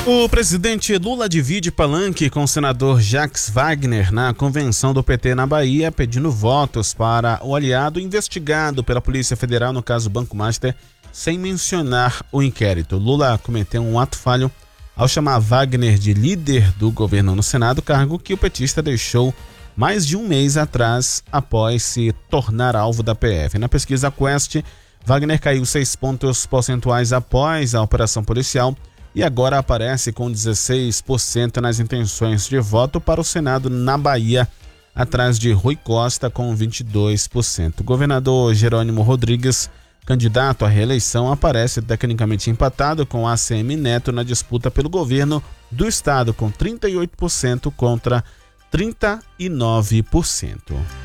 O presidente Lula divide palanque com o senador Jacques Wagner na convenção do PT na Bahia, pedindo votos para o aliado investigado pela Polícia Federal no caso Banco Master, sem mencionar o inquérito. Lula cometeu um ato falho ao chamar Wagner de líder do governo no Senado, cargo que o petista deixou mais de um mês atrás após se tornar alvo da PF. Na pesquisa Quest, Wagner caiu 6 pontos percentuais após a operação policial e agora aparece com 16% nas intenções de voto para o Senado na Bahia, atrás de Rui Costa com 22%. O governador Jerônimo Rodrigues, candidato à reeleição, aparece tecnicamente empatado com ACM Neto na disputa pelo governo do estado, com 38% contra 39%.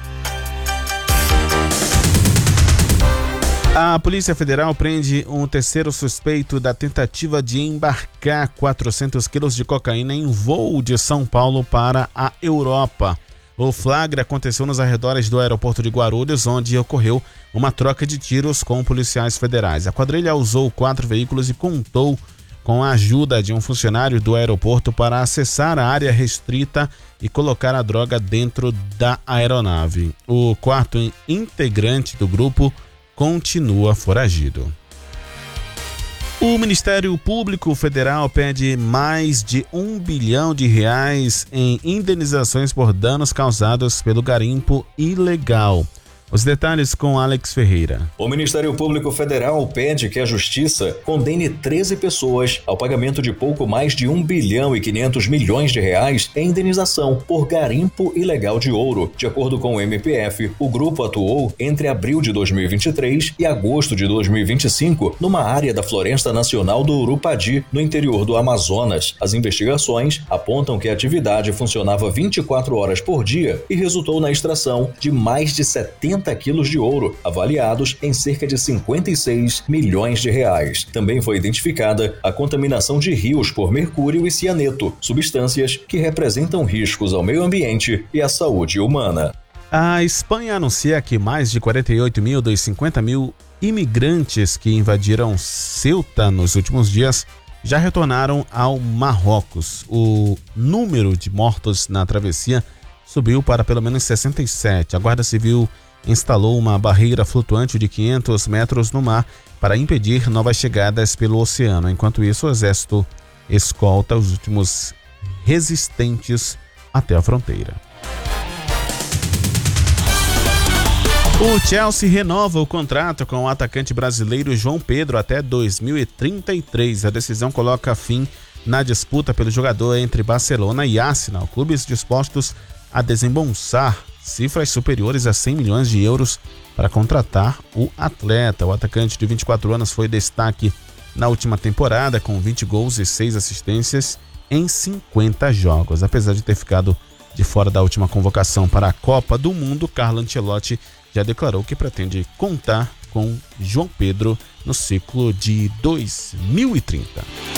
A Polícia Federal prende um terceiro suspeito da tentativa de embarcar 400 quilos de cocaína em voo de São Paulo para a Europa. O flagra aconteceu nos arredores do aeroporto de Guarulhos, onde ocorreu uma troca de tiros com policiais federais. A quadrilha usou 4 veículos e contou com a ajuda de um funcionário do aeroporto para acessar a área restrita e colocar a droga dentro da aeronave. O quarto integrante do grupo continua foragido. O Ministério Público Federal pede mais de R$1 bilhão em indenizações por danos causados pelo garimpo ilegal. Os detalhes com Alex Ferreira. O Ministério Público Federal pede que a Justiça condene 13 pessoas ao pagamento de pouco mais de R$1 bilhão e 500 milhões em indenização por garimpo ilegal de ouro. De acordo com o MPF, o grupo atuou entre abril de 2023 e agosto de 2025 numa área da Floresta Nacional do Urupadi, no interior do Amazonas. As investigações apontam que a atividade funcionava 24 horas por dia e resultou na extração de mais de 70 quilos de ouro, avaliados em cerca de 56 milhões de reais. Também foi identificada a contaminação de rios por mercúrio e cianeto, substâncias que representam riscos ao meio ambiente e à saúde humana. A Espanha anuncia que mais de 48 dos 50 mil imigrantes que invadiram Ceuta nos últimos dias já retornaram ao Marrocos. O número de mortos na travessia subiu para pelo menos 67. A Guarda Civil instalou uma barreira flutuante de 500 metros no mar para impedir novas chegadas pelo oceano. Enquanto isso, o Exército escolta os últimos resistentes até a fronteira. O Chelsea renova o contrato com o atacante brasileiro João Pedro até 2033. A decisão coloca fim na disputa pelo jogador entre Barcelona e Arsenal, clubes dispostos a desembolsar cifras superiores a 100 milhões de euros para contratar o atleta. O atacante de 24 anos foi destaque na última temporada com 20 gols e 6 assistências em 50 jogos. Apesar de ter ficado de fora da última convocação para a Copa do Mundo, Carlo Ancelotti já declarou que pretende contar com João Pedro no ciclo de 2030.